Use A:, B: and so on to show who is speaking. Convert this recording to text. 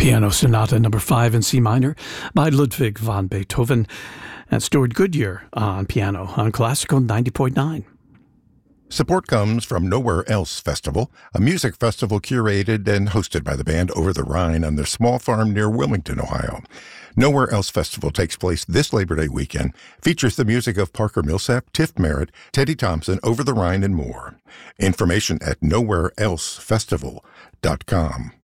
A: Piano Sonata No. 5 in C minor by Ludwig van Beethoven, and Stuart Goodyear on piano on Classical 90.9.
B: Support comes from Nowhere Else Festival, a music festival curated and hosted by the band Over the Rhine on their small farm near Wilmington, Ohio. Nowhere Else Festival takes place this Labor Day weekend, features the music of Parker Millsap, Tiff Merritt, Teddy Thompson, Over the Rhine, and more. Information at nowhereelsefestival.com.